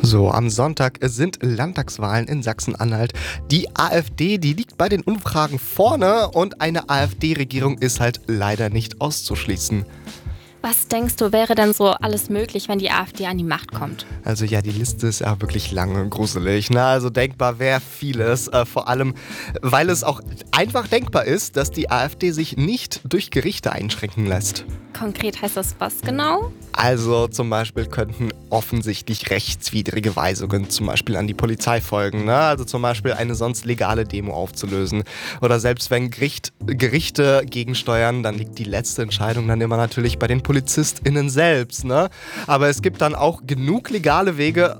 So, am Sonntag sind Landtagswahlen in Sachsen-Anhalt. Die AfD, die liegt bei den Umfragen vorne und eine AfD-Regierung ist halt leider nicht auszuschließen. Was denkst du, wäre denn so alles möglich, wenn die AfD an die Macht kommt? Also ja, die Liste ist ja wirklich lang und gruselig. Ne? Also denkbar wäre vieles, vor allem, weil es auch einfach denkbar ist, dass die AfD sich nicht durch Gerichte einschränken lässt. Konkret heißt das was genau? Also zum Beispiel könnten offensichtlich rechtswidrige Weisungen zum Beispiel an die Polizei folgen. Ne? Also zum Beispiel eine sonst legale Demo aufzulösen. Oder selbst wenn Gerichte gegensteuern, dann liegt die letzte Entscheidung dann immer natürlich bei den PolizistInnen selbst. Ne? Aber es gibt dann auch genug legale Wege,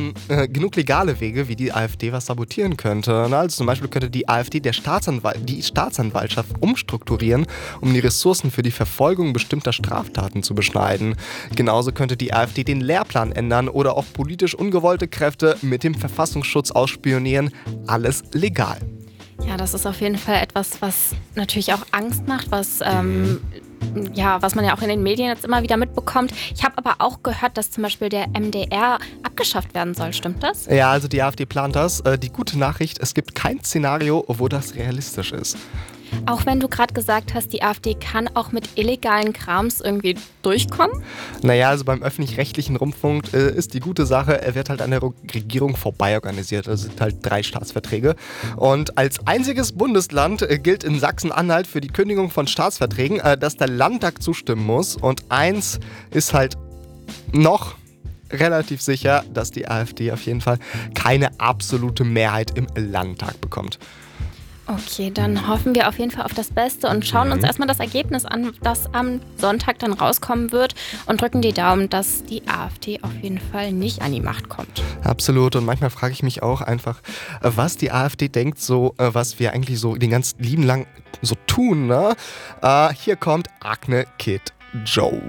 wie die AfD was sabotieren könnte. Ne? Also zum Beispiel könnte die AfD die Staatsanwaltschaft umstrukturieren, um die Ressourcen für die Verfolgung bestimmter Straftaten zu beschneiden. Genauso könnte die AfD den Lehrplan ändern oder auch politisch ungewollte Kräfte mit dem Verfassungsschutz ausspionieren. Alles legal. Ja, das ist auf jeden Fall etwas, was natürlich auch Angst macht, was man ja auch in den Medien jetzt immer wieder mitbekommt. Ich habe aber auch gehört, dass zum Beispiel der MDR abgeschafft werden soll. Stimmt das? Ja, also die AfD plant das. Die gute Nachricht, es gibt kein Szenario, wo das realistisch ist. Auch wenn du gerade gesagt hast, die AfD kann auch mit illegalen Krams irgendwie durchkommen? Naja, also beim öffentlich-rechtlichen Rundfunk ist die gute Sache, er wird halt an der Regierung vorbei organisiert. Also sind halt 3 Staatsverträge. Und als einziges Bundesland gilt in Sachsen-Anhalt für die Kündigung von Staatsverträgen, dass der Landtag zustimmen muss. Und eins ist halt noch relativ sicher, dass die AfD auf jeden Fall keine absolute Mehrheit im Landtag bekommt. Okay, dann hoffen wir auf jeden Fall auf das Beste und schauen uns erstmal das Ergebnis an, das am Sonntag dann rauskommen wird und drücken die Daumen, dass die AfD auf jeden Fall nicht an die Macht kommt. Absolut, und manchmal frage ich mich auch einfach, was die AfD denkt, so was wir eigentlich so den ganzen lieben lang so tun. Ne? Hier kommt Agne Kid Joe.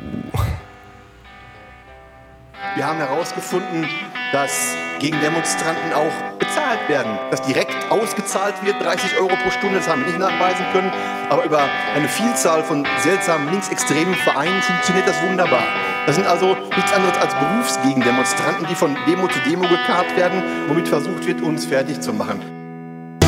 Wir haben herausgefunden, dass Gegendemonstranten auch bezahlt werden. Dass direkt ausgezahlt wird, 30 € pro Stunde, das haben wir nicht nachweisen können. Aber über eine Vielzahl von seltsamen linksextremen Vereinen funktioniert das wunderbar. Das sind also nichts anderes als Berufsgegendemonstranten, die von Demo zu Demo gekarrt werden, womit versucht wird, uns fertig zu machen.